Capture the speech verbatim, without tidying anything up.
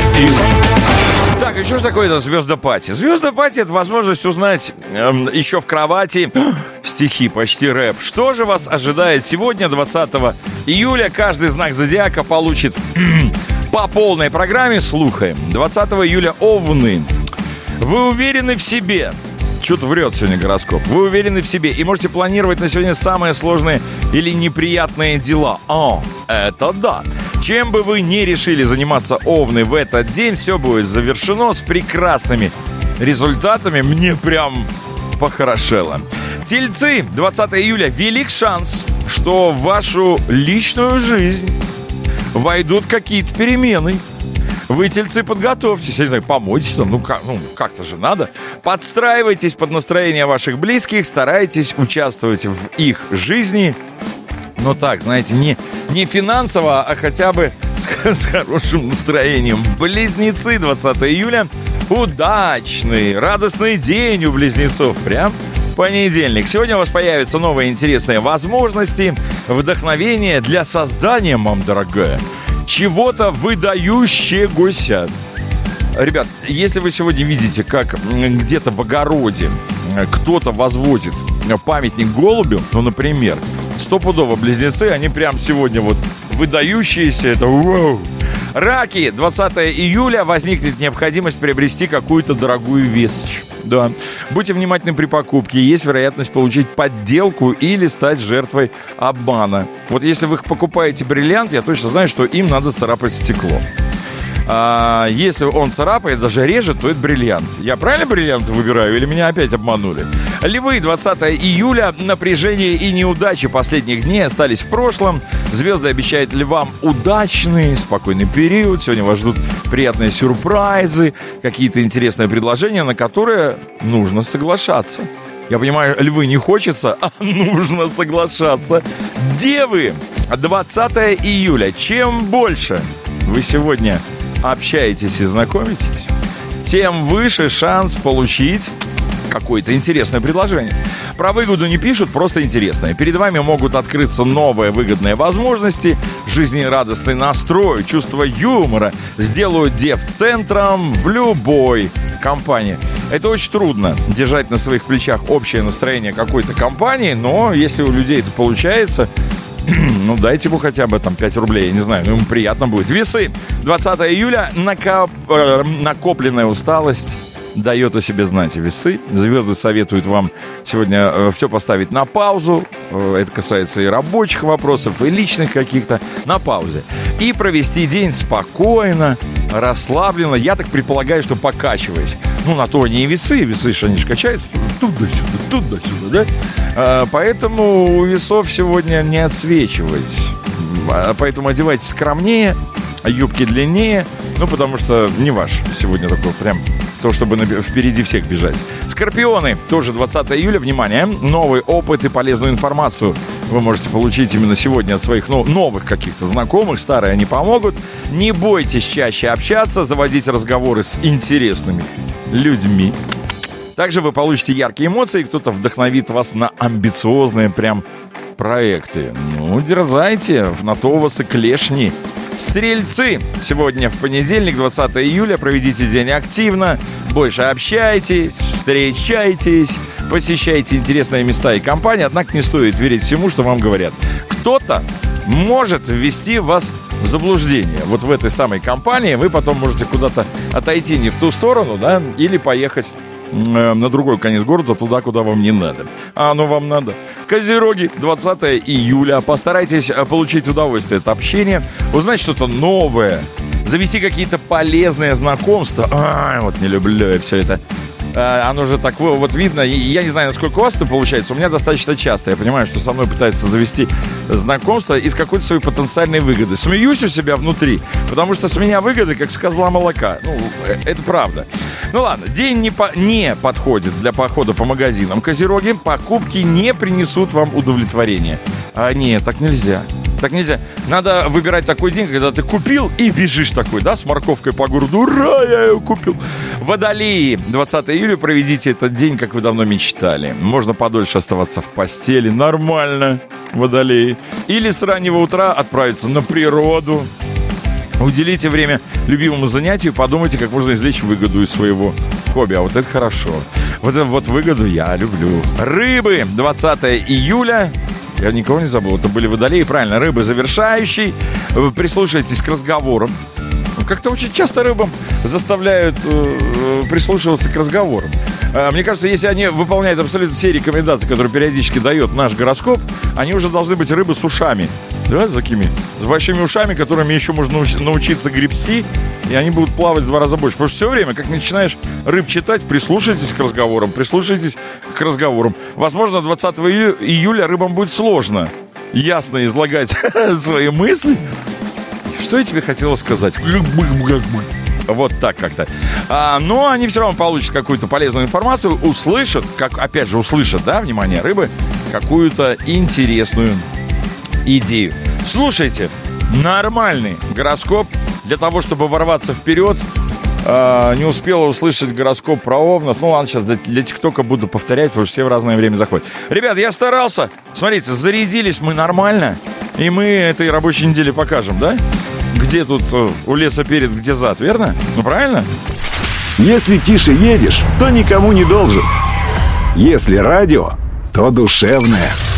пати. Так, и что же такое это звезда-пати? Звезда-пати — это возможность узнать эм, еще в кровати стихи, почти рэп. Что же вас ожидает сегодня, двадцатого июля? Каждый знак зодиака получит по полной программе. Слухаем. двадцатого июля Овны. Вы уверены в себе? Что-то врет сегодня гороскоп. Вы уверены в себе и можете планировать на сегодня самые сложные или неприятные дела. О, это да. Чем бы вы ни решили заниматься, Овны, в этот день, все будет завершено с прекрасными результатами. Мне прям похорошело. Тельцы, двадцатого июля, велик шанс, что в вашу личную жизнь войдут какие-то перемены. Вы, тельцы, подготовьтесь, я не знаю, помойтесь там, ну, как, ну как-то же надо. Подстраивайтесь под настроение ваших близких, старайтесь участвовать в их жизни. Ну так, знаете, не, не финансово, а хотя бы с, с хорошим настроением. Близнецы, двадцатого июля, удачный, радостный день у близнецов, прям понедельник. Сегодня у вас появятся новые интересные возможности, вдохновение для создания, мам дорогая, чего-то выдающегося. Ребят, если вы сегодня видите, как где-то в огороде кто-то возводит памятник голубю, ну, например, стопудово близнецы, они прям сегодня вот выдающиеся, это вау. Раки, двадцатого июля возникнет необходимость приобрести какую-то дорогую вещь. Да. Будьте внимательны при покупке. Есть вероятность получить подделку или стать жертвой обмана. Вот если вы покупаете бриллиант, я точно знаю, что им надо царапать стекло. А если он царапает, даже режет, то это бриллиант. Я правильно бриллианты выбираю или меня опять обманули? Львы, двадцатого июля. Напряжение и неудачи последних дней остались в прошлом. Звезды обещают львам удачный, спокойный период. Сегодня вас ждут приятные сюрпризы, какие-то интересные предложения, на которые нужно соглашаться. Я понимаю, львы не хочется, а нужно соглашаться. Девы, двадцатого июля. Чем больше вы сегодня общаетесь и знакомитесь, тем выше шанс получить какое-то интересное предложение. Про выгоду не пишут, просто интересное. Перед вами могут открыться новые выгодные возможности, жизнерадостный настрой, чувство юмора сделают дев центром в любой компании. Это очень трудно держать на своих плечах общее настроение какой-то компании, но если у людей это получается, ну, дайте ему хотя бы там пять рублей, я не знаю, ну, ему приятно будет. Весы, двадцатого июля, накоп... э, накопленная усталость дает о себе знать. Весы, звезды советуют вам сегодня э, все поставить на паузу. Э, это касается и рабочих вопросов, и личных каких-то, на паузе. И провести день спокойно, расслабленно. Я так предполагаю, что покачиваясь. Ну, на то они и весы. Весы, что они же качаются туда-сюда, туда-сюда, да? А, поэтому у весов сегодня не отсвечивать. А, поэтому одевайтесь скромнее, юбки длиннее. Ну, потому что не ваш сегодня такой прям то, чтобы впереди всех бежать. Скорпионы, тоже двадцатого июля. Внимание, новый опыт и полезную информацию вы можете получить именно сегодня от своих ну, новых каких-то знакомых. Старые они помогут. Не бойтесь чаще общаться, заводить разговоры с интересными людьми. Также вы получите яркие эмоции, кто-то вдохновит вас на амбициозные прям проекты. Ну, дерзайте, на то у вас и клешни. Стрельцы, сегодня в понедельник, двадцатого июля, проведите день активно, больше общайтесь, встречайтесь, посещайте интересные места и компании, однако не стоит верить всему, что вам говорят. Кто-то может ввести вас в заблуждение. Вот в этой самой компании вы потом можете куда-то отойти не в ту сторону, да, или поехать на другой конец города, туда, куда вам не надо. А оно вам надо. Козероги, двадцатого июля. Постарайтесь получить удовольствие от общения, узнать что-то новое, завести какие-то полезные знакомства. Ай, вот не люблю я все это. А, оно же так вот видно. Я не знаю, насколько у вас это получается. У меня достаточно часто. Я понимаю, что со мной пытаются завести знакомство из какой-то своей потенциальной выгоды. Смеюсь у себя внутри, потому что с меня выгоды, как с козла молока. Ну, это правда. Ну ладно, день не, по, не подходит для похода по магазинам. Козероги, покупки не принесут вам удовлетворения. А нет, так нельзя. Так нельзя. Надо выбирать такой день, когда ты купил и бежишь такой, да, с морковкой по городу. Ура, я ее купил. Водолеи, двадцатого июля, проведите этот день, как вы давно мечтали. Можно подольше оставаться в постели. Нормально, водолеи. Или с раннего утра отправиться на природу. Уделите время любимому занятию, подумайте, как можно извлечь выгоду из своего хобби. А вот это хорошо. Вот эту вот выгоду я люблю. Рыбы, двадцатое июля. Я никого не забыл, это были водолеи. Правильно, рыбы завершающий. Прислушайтесь к разговорам. Как-то очень часто рыбам заставляют э, прислушиваться к разговорам. Э, мне кажется, если они выполняют абсолютно все рекомендации, которые периодически дает наш гороскоп, они уже должны быть рыбы с ушами. Да, с такими, с большими ушами, которыми еще можно научиться гребсти, и они будут плавать в два раза больше. Потому что все время, как начинаешь рыб читать, прислушайтесь к разговорам, прислушайтесь к разговорам. Возможно, двадцатого июля рыбам будет сложно ясно излагать свои мысли. Что я тебе хотела сказать? Вот так как-то. А, но они все равно получат какую-то полезную информацию, услышат, как, опять же, услышат, да, внимание, рыбы, какую-то интересную идею. Слушайте, нормальный гороскоп для того, чтобы ворваться вперед. А, не успела услышать гороскоп про овнов. Ну ладно, сейчас для ТикТока буду повторять, потому что все в разное время заходят. Ребят, я старался. Смотрите, зарядились мы нормально. И мы этой рабочей неделе покажем, да? Где тут у леса перед, где зад, верно? Ну правильно? Если тише едешь, то никому не должен. Если радио, то душевное.